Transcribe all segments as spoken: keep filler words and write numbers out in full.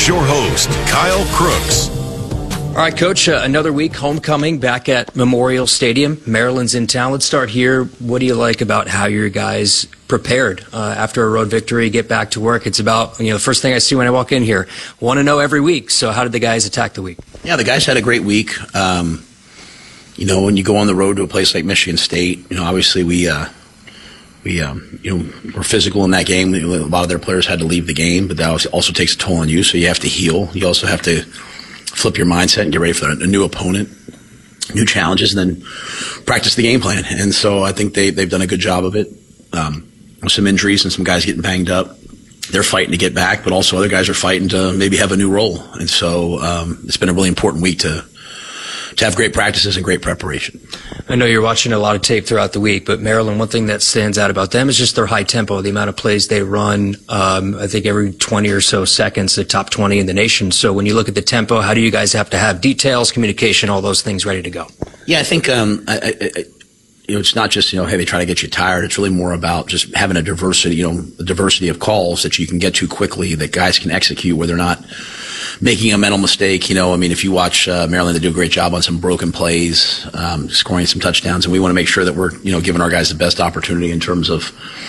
here's your host, Kyle Crooks. All right, Coach, uh, another week, homecoming back at Memorial Stadium. Maryland's in town. Let's start here. What do you like about how your guys prepared uh, after a road victory, get back to work? It's about, you know, the first thing I see when I walk in here, want to know every week. So how did the guys attack the week? Yeah, the guys had a great week. Um, you know, when you go on the road to a place like Michigan State, you know, obviously we, uh, we, um, you know, were physical in that game. A lot of their players had to leave the game, but that also takes a toll on you. So you have to heal. You also have to flip your mindset and get ready for a new opponent, new challenges, and then practice the game plan. And so I think they, they've done a good job of it. Um, with some injuries and some guys getting banged up, they're fighting to get back, but also other guys are fighting to maybe have a new role. And so um, it's been a really important week to to have great practices and great preparation. I know you're watching a lot of tape throughout the week, but Maryland, one thing that stands out about them is just their high tempo, the amount of plays they run. Um, I think every twenty or so seconds, the top twenty in the nation. So when you look at the tempo, how do you guys have to have details, communication, all those things ready to go? Yeah, I think um, I, I, I, you know, it's not just, you know, hey, they try to get you tired. It's really more about just having a diversity, you know, a diversity of calls that you can get to quickly, that guys can execute where they're not making a mental mistake. You know, I mean, if you watch uh, Maryland, they do a great job on some broken plays, um, scoring some touchdowns, and we want to make sure that we're, you know, giving our guys the best opportunity in terms of,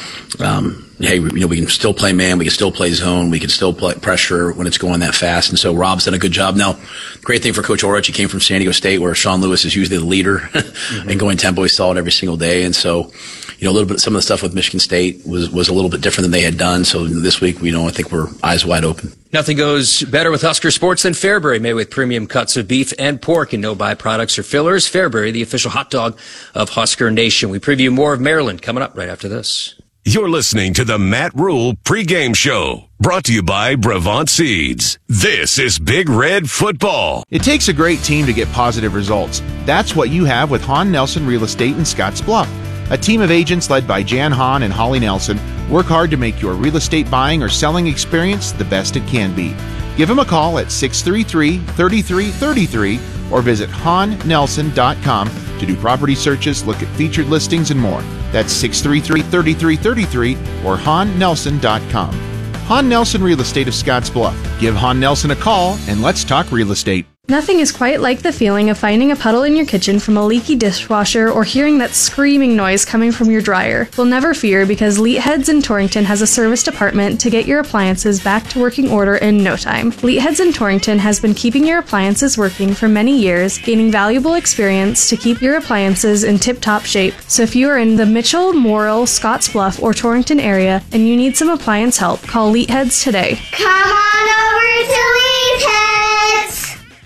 um, hey, you know, we can still play man, we can still play zone, we can still play pressure when it's going that fast. And so Rob's done a good job. Now, great thing for Coach Orich, he came from San Diego State, where Sean Lewis is usually the leader mm-hmm. and going tempo. He saw it every single day. And so, you know, a little bit, some of the stuff with Michigan State was, was a little bit different than they had done. So this week, you know, I think we're eyes wide open. Nothing goes better with Husker Sports than Fairbury, made with premium cuts of beef and pork and no byproducts or fillers. Fairbury, the official hot dog of Husker Nation. We preview more of Maryland coming up right after this. You're listening to the Matt Rule pregame show, brought to you by Brevant Seeds. This is Big Red Football. It takes a great team to get positive results. That's what you have with Hahn Nelson Real Estate in Scotts Bluff. A team of agents led by Jan Hahn and Holly Nelson work hard to make your real estate buying or selling experience the best it can be. Give them a call at six three three, three three three three or visit hahn nelson dot com to do property searches, look at featured listings, and more. That's six three three, three three three three or hahn nelson dot com. Hahn Nelson Real Estate of Scotts Bluff. Give Hahn Nelson a call and let's talk real estate. Nothing is quite like the feeling of finding a puddle in your kitchen from a leaky dishwasher or hearing that screaming noise coming from your dryer. Well, never fear, because Leetheads in Torrington has a service department to get your appliances back to working order in no time. Leetheads in Torrington has been keeping your appliances working for many years, gaining valuable experience to keep your appliances in tip-top shape. So if you are in the Mitchell, Morrill, Scotts Bluff, or Torrington area and you need some appliance help, call Leetheads today. Come on over to Leetheads!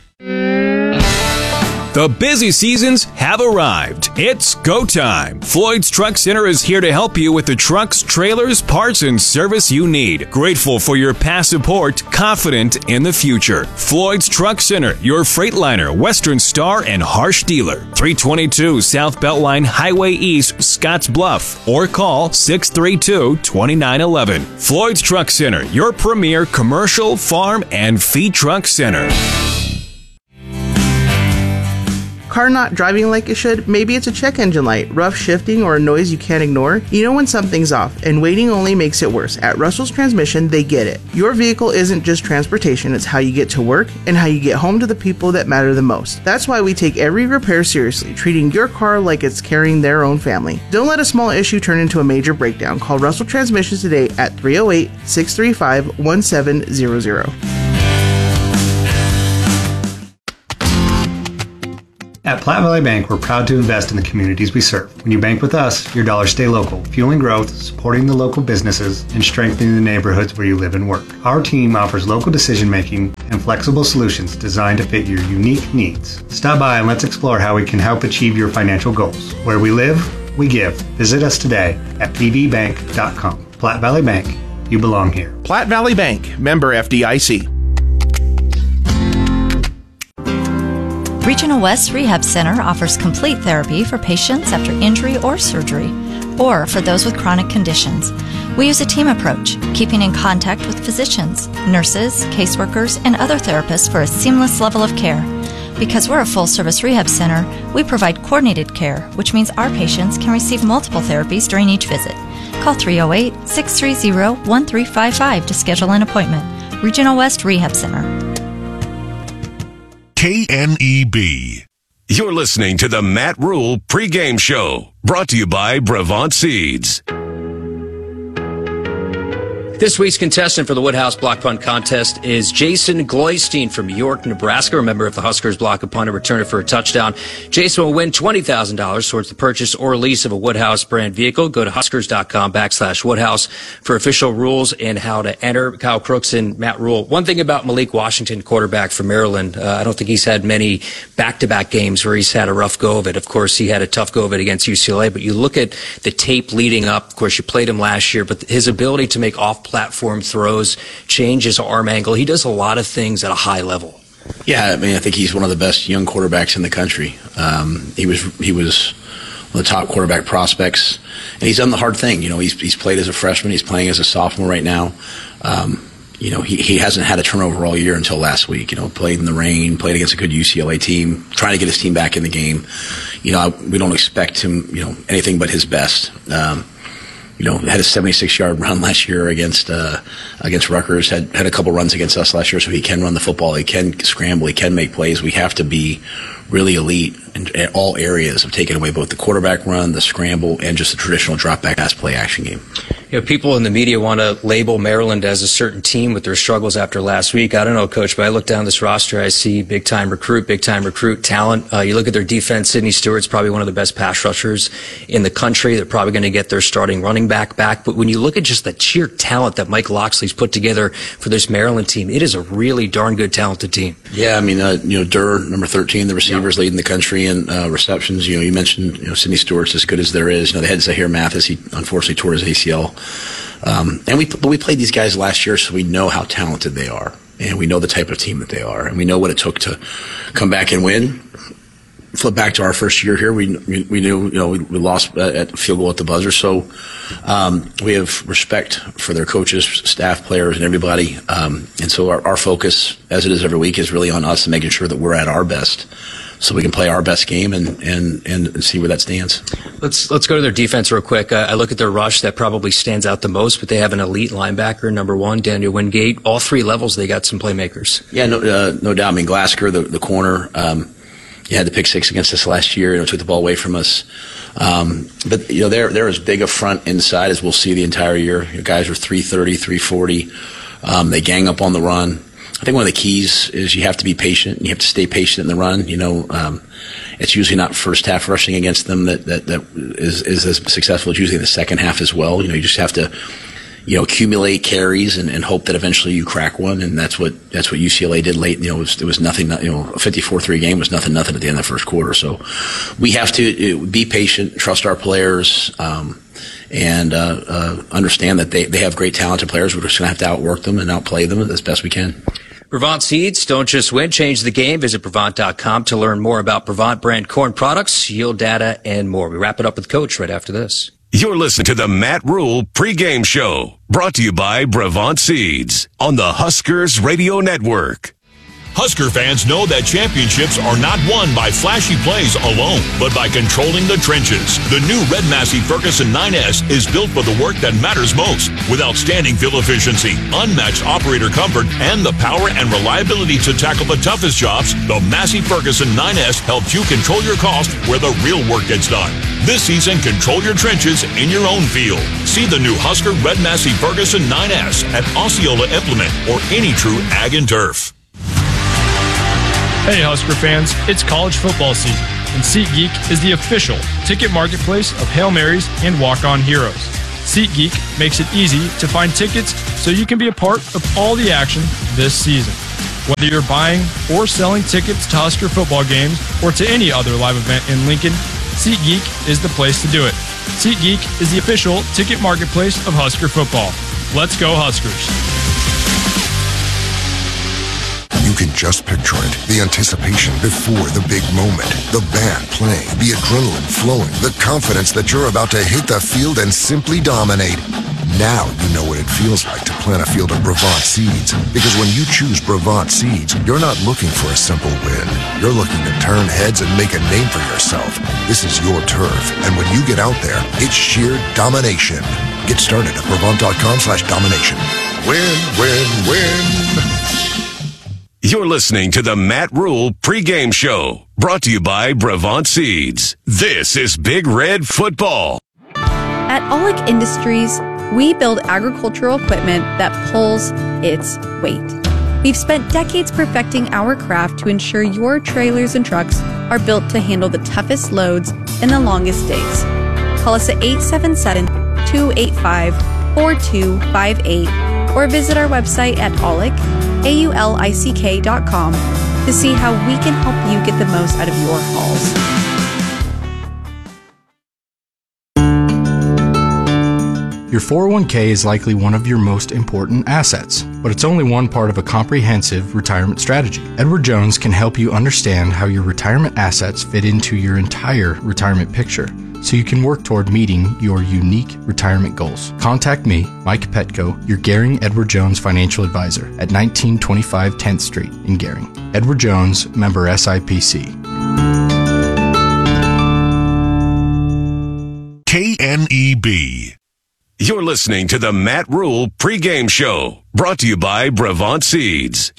The busy seasons have arrived. It's go time. Floyd's Truck Center is here to help you with the trucks, trailers, parts, and service you need. Grateful for your past support, confident in the future. Floyd's Truck Center, your Freightliner, Western Star, and Harsh dealer. three twenty-two South Beltline Highway East, Scotts Bluff. Or call six three two, two nine one one. Floyd's Truck Center, your premier commercial, farm, and feed truck center. Car not driving like it should? Maybe it's a check engine light, rough shifting, or a noise you can't ignore? You know when something's off, and waiting only makes it worse. At Russell's Transmission, they get it. Your vehicle isn't just transportation, it's how you get to work and how you get home to the people that matter the most. That's why we take every repair seriously, treating your car like it's carrying their own family. Don't let a small issue turn into a major breakdown. Call Russell Transmissions today at three oh eight, six three five, one seven zero zero. At Platte Valley Bank, we're proud to invest in the communities we serve. When you bank with us, your dollars stay local, fueling growth, supporting the local businesses, and strengthening the neighborhoods where you live and work. Our team offers local decision-making and flexible solutions designed to fit your unique needs. Stop by and let's explore how we can help achieve your financial goals. Where we live, we give. Visit us today at p v bank dot com. Platte Valley Bank, you belong here. Platte Valley Bank, member F D I C. Regional West Rehab Center offers complete therapy for patients after injury or surgery, or for those with chronic conditions. We use a team approach, keeping in contact with physicians, nurses, caseworkers, and other therapists for a seamless level of care. Because we're a full-service rehab center, we provide coordinated care, which means our patients can receive multiple therapies during each visit. Call three oh eight, six three zero, one three five five to schedule an appointment, Regional West Rehab Center. K N E B. You're listening to the Matt Rule pregame show, brought to you by Brevant Seeds. This week's contestant for the Woodhouse Block Punt Contest is Jason Gloystein from York, Nebraska, a member of the Huskers block a punt and return it for a touchdown. Jason will win twenty thousand dollars towards the purchase or lease of a Woodhouse brand vehicle. Go to huskers.com backslash Woodhouse for official rules and how to enter. Kyle Crooks and Matt Rule. One thing about Malik Washington, quarterback for Maryland, uh, I don't think he's had many back-to-back games where he's had a rough go of it. Of course, he had a tough go of it against U C L A, but you look at the tape leading up. Of course, you played him last year, but his ability to make off platform throws, change his arm angle. He does a lot of things at a high level. Yeah, I mean, I think he's one of the best young quarterbacks in the country. Um, he was he was one of the top quarterback prospects, and he's done the hard thing. You know, he's he's played as a freshman. He's playing as a sophomore right now. Um, you know, he, he hasn't had a turnover all year until last week. You know, played in the rain, played against a good U C L A team, trying to get his team back in the game. You know, we don't expect him, you know, anything but his best. Um, You know, had a seventy-six yard run last year against uh, against Rutgers. Had had a couple runs against us last year, so he can run the football. He can scramble. He can make plays. We have to be really elite in, in all areas of taking away both the quarterback run, the scramble, and just the traditional drop back pass play action game. You know, people in the media want to label Maryland as a certain team with their struggles after last week. I don't know, Coach, but I look down this roster, I see big-time recruit, big-time recruit talent. Uh, you look at their defense, Sidney Stewart's probably one of the best pass rushers in the country. They're probably going to get their starting running back back. But when you look at just the sheer talent that Mike Loxley's put together for this Maryland team, it is a really darn good, talented team. Yeah, I mean, uh, you know, Durr, number thirteen, the receivers yeah. leading the country in uh, receptions. You know, you mentioned, you know, Sidney Stewart's as good as there is. You know, they had Zahir Mathis. He unfortunately tore his A C L. Um, and we, but we played these guys last year, so we know how talented they are, and we know the type of team that they are, and we know what it took to come back and win. Flip back to our first year here, we we, we knew, you know, we, we lost at field goal at the buzzer, so um, we have respect for their coaches, staff, players, and everybody. Um, and so our, our focus, as it is every week, is really on us and making sure that we're at our best, so we can play our best game and, and, and see where that stands. Let's let's go to their defense real quick. Uh, I look at their rush. That probably stands out the most, but they have an elite linebacker, number one, Daniel Wingate. All three levels, they got some playmakers. Yeah, no, uh, no doubt. I mean, Glasgow, the, the corner, um, he had the pick six against us last year. You know, took the ball away from us. Um, but, you know, they're, they're as big a front inside as we'll see the entire year. You know, guys are three thirty, three forty. Um, they gang up on the run. I think one of the keys is you have to be patient. You have to stay patient in the run. You know, um, it's usually not first half rushing against them that, that, that is, is as successful. It's usually the second half as well. You know, you just have to, you know, accumulate carries and, and hope that eventually you crack one. And that's what, that's what U C L A did late. You know, it was, it was nothing, you know, a fifty-four three game was nothing, nothing at the end of the first quarter. So we have to be patient, trust our players, um, and uh, uh, understand that they, they have great talented players. We're just going to have to outwork them and outplay them as best we can. Brevant Seeds, don't just win, change the game. Visit Brevant dot com to learn more about Brevant brand corn products, yield data, and more. We wrap it up with Coach right after this. You're listening to the Matt Rule pregame show, brought to you by Brevant Seeds on the Huskers Radio Network. Husker fans know that championships are not won by flashy plays alone, but by controlling the trenches. The new Red Massey Ferguson nine S is built for the work that matters most, with outstanding fuel efficiency, unmatched operator comfort, and the power and reliability to tackle the toughest jobs. The Massey Ferguson nine S helps you control your cost where the real work gets done. This season, control your trenches in your own field. See the new Husker Red Massey Ferguson nine S at Osceola Implement or any true ag and turf. Hey Husker fans, it's college football season, and SeatGeek is the official ticket marketplace of Hail Marys and walk-on heroes. SeatGeek makes it easy to find tickets so you can be a part of all the action this season. Whether you're buying or selling tickets to Husker football games or to any other live event in Lincoln, SeatGeek is the place to do it. SeatGeek is the official ticket marketplace of Husker football. Let's go Huskers. You can just picture it. The anticipation before the big moment. The band playing, the adrenaline flowing, the confidence that you're about to hit the field and simply dominate. Now you know what it feels like to plant a field of Brevant Seeds. Because when you choose Brevant Seeds, you're not looking for a simple win. You're looking to turn heads and make a name for yourself. This is your turf, and when you get out there, it's sheer domination. Get started at Brevant dot com slash domination. Win, win, win. You're listening to the Matt Rule pregame show, brought to you by Brevant Seeds. This is Big Red Football. At Aulick Industries, we build agricultural equipment that pulls its weight. We've spent decades perfecting our craft to ensure your trailers and trucks are built to handle the toughest loads and the longest days. Call us at eight seven seven, two eight five, four two five eight or visit our website at aulick, A U L I C K dot com to see how we can help you get the most out of your hauls. Your four oh one k is likely one of your most important assets, but it's only one part of a comprehensive retirement strategy. Edward Jones can help you understand how your retirement assets fit into your entire retirement picture, so you can work toward meeting your unique retirement goals. Contact me, Mike Petco, your Gehring Edward Jones financial advisor at nineteen twenty-five tenth Street in Gehring. Edward Jones, member S I P C. K N E B. You're listening to the Matt Rule pregame show, brought to you by Brevant Seeds.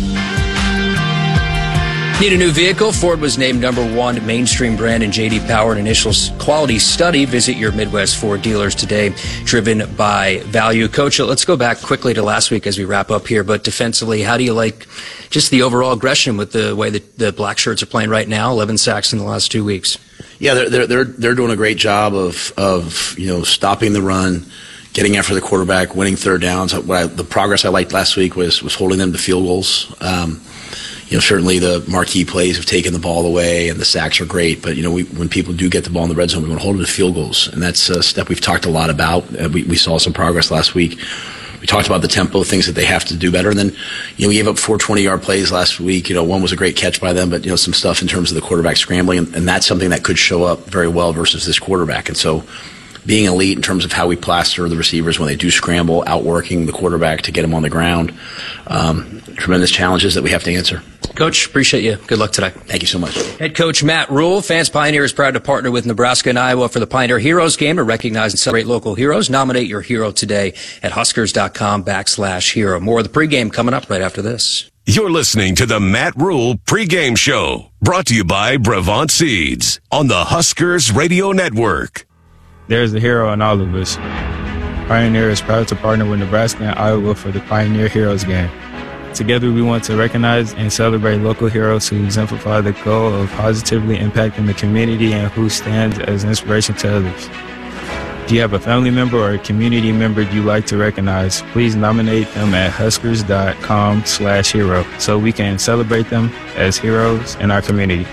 Need a new vehicle? Ford was named number one mainstream brand in J D Power initial quality study. Visit your Midwest Ford dealers today, driven by value. Coach, let's go back quickly to last week as we wrap up here. But defensively, how do you like just the overall aggression with the way that the Black Shirts are playing right now? eleven sacks in the last two weeks. Yeah, they're they're they're, they're doing a great job of of you know stopping the run, getting after the quarterback, winning third downs. What I, the progress I liked last week was was holding them to field goals. Um, You know, certainly the marquee plays have taken the ball away, and the sacks are great. But, you know, we, when people do get the ball in the red zone, we want to hold them to field goals. And that's a step we've talked a lot about. Uh, we, we saw some progress last week. We talked about the tempo, things that they have to do better. And then, you know, we gave up four twenty-yard plays last week. You know, one was a great catch by them, but, you know, some stuff in terms of the quarterback scrambling. And, and that's something that could show up very well versus this quarterback. And so being elite in terms of how we plaster the receivers when they do scramble, outworking the quarterback to get them on the ground. Um, tremendous challenges that we have to answer. Coach, appreciate you. Good luck today. Thank you so much. Head coach Matt Rule. Fans Pioneer is proud to partner with Nebraska and Iowa for the Pioneer Heroes game to recognize and celebrate local heroes. Nominate your hero today at huskers.com backslash hero. More of the pregame coming up right after this. You're listening to the Matt Rule pregame show, brought to you by Brevant Seeds on the Huskers Radio Network. There's a hero in all of us. Pioneer is proud to partner with Nebraska and Iowa for the Pioneer Heroes game. Together, we want to recognize and celebrate local heroes who exemplify the goal of positively impacting the community and who stand as inspiration to others. If you have a family member or a community member you'd like to recognize, please nominate them at huskers.com slash hero so we can celebrate them as heroes in our community.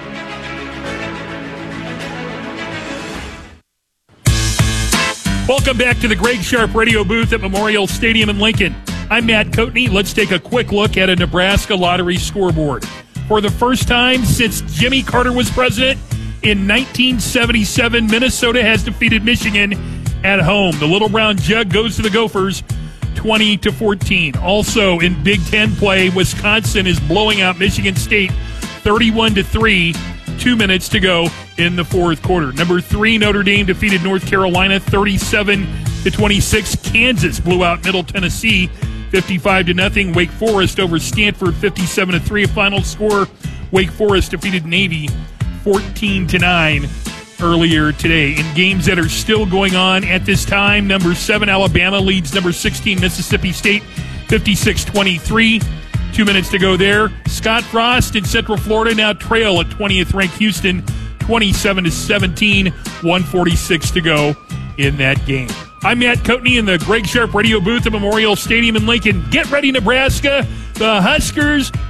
Welcome back to the Greg Sharp radio booth at Memorial Stadium in Lincoln. I'm Matt Coatney. Let's take a quick look at a Nebraska lottery scoreboard. For the first time since Jimmy Carter was president in nineteen seventy-seven, Minnesota has defeated Michigan at home. The Little Brown Jug goes to the Gophers twenty to fourteen. Also in Big Ten play, Wisconsin is blowing out Michigan State thirty-one to three. Two minutes to go in the fourth quarter. Number three, Notre Dame defeated North Carolina thirty-seven to twenty-six. Kansas blew out Middle Tennessee fifty-five to nothing. Wake Forest over Stanford fifty-seven to three. A final score, Wake Forest defeated Navy fourteen to nine earlier today. In games that are still going on at this time, number seven, Alabama leads number sixteen, Mississippi State fifty-six twenty-three. Two minutes to go there. Scott Frost in Central Florida now trail at twentieth ranked Houston twenty-seven to seventeen. one forty-six to go in that game. I'm Matt Coatney in the Greg Sharp radio booth at Memorial Stadium in Lincoln. Get ready, Nebraska. The Huskers